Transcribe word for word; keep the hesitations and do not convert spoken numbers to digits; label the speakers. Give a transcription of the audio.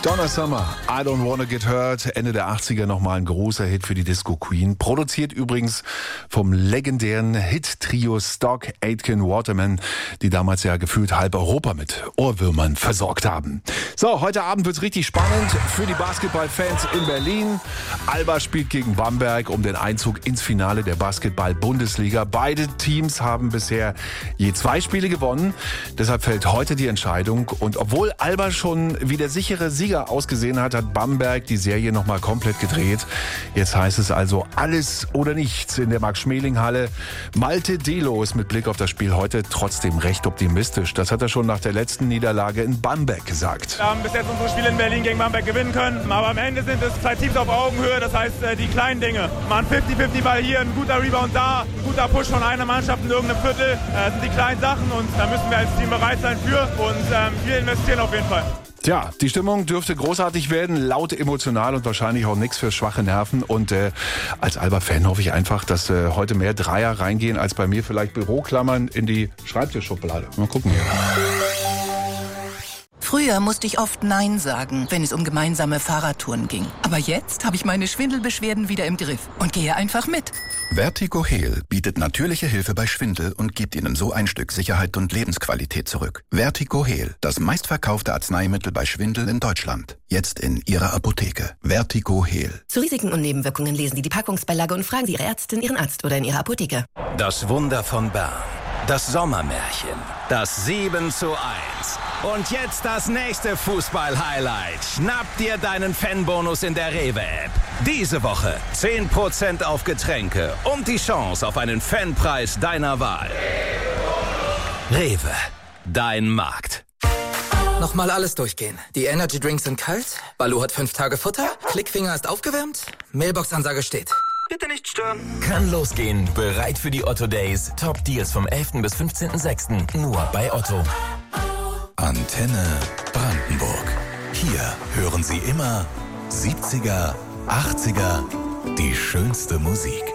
Speaker 1: Donna Summer, I Don't Wanna Get Hurt, Ende der achtziger nochmal ein großer Hit für die Disco Queen. Produziert übrigens vom legendären Hit-Trio Stock, Aitken, Waterman, die damals ja gefühlt halb Europa mit Ohrwürmern versorgt haben. So, heute Abend wird's richtig spannend für die Basketballfans in Berlin. Alba spielt gegen Bamberg um den Einzug ins Finale der Basketball-Bundesliga. Beide Teams haben bisher je zwei Spiele gewonnen. Deshalb fällt heute die Entscheidung. Und obwohl Alba schon wie der sichere Sieger ausgesehen hat, hat Bamberg die Serie nochmal komplett gedreht. Jetzt heißt es also alles oder nichts in der Max-Schmeling-Halle. Malte Delo ist mit Blick auf das Spiel heute trotzdem recht optimistisch. Das hat er schon nach der letzten Niederlage in Bamberg gesagt.
Speaker 2: Wir haben bis jetzt unsere Spiele in Berlin gegen Bamberg gewinnen können, aber am Ende sind es zwei Teams auf Augenhöhe, das heißt die kleinen Dinge. Mal ein fünfzig fünfzig Ball hier, ein guter Rebound da, ein guter Push von einer Mannschaft in irgendeinem Viertel. Das sind die kleinen Sachen und da müssen wir als Team bereit sein für und ähm, wir investieren auf jeden Fall.
Speaker 1: Tja, die Stimmung dürfte großartig werden, laut, emotional und wahrscheinlich auch nichts für schwache Nerven. Und äh, als Alba-Fan hoffe ich einfach, dass äh, heute mehr Dreier reingehen, als bei mir vielleicht Büroklammern in die Schreibtischschublade. Mal gucken hier.
Speaker 3: Früher musste ich oft Nein sagen, wenn es um gemeinsame Fahrradtouren ging. Aber jetzt habe ich meine Schwindelbeschwerden wieder im Griff und gehe einfach mit.
Speaker 4: Vertigo Heal bietet natürliche Hilfe bei Schwindel und gibt Ihnen so ein Stück Sicherheit und Lebensqualität zurück. Vertigo Heal, das meistverkaufte Arzneimittel bei Schwindel in Deutschland. Jetzt in Ihrer Apotheke. Vertigo Heal.
Speaker 5: Zu Risiken und Nebenwirkungen lesen Sie die Packungsbeilage und fragen Sie Ihre Ärztin, Ihren Arzt oder in Ihrer Apotheke.
Speaker 6: Das Wunder von Bern. Das Sommermärchen. Das sieben zu eins. Und jetzt das nächste Fußball-Highlight. Schnapp dir deinen Fanbonus in der Rewe-App. Diese Woche zehn Prozent auf Getränke und die Chance auf einen Fanpreis deiner Wahl. Rewe, dein Markt.
Speaker 7: Nochmal alles durchgehen. Die Energy Drinks sind kalt, Baloo hat fünf Tage Futter, Klickfinger ist aufgewärmt, Mailbox-Ansage steht. Bitte nicht stören.
Speaker 8: Kann losgehen. Bereit für die Otto Days. Top Deals vom elften bis fünfzehnten sechsten Nur bei Otto.
Speaker 4: Antenne Brandenburg. Hier hören Sie immer siebziger, achtziger, die schönste Musik.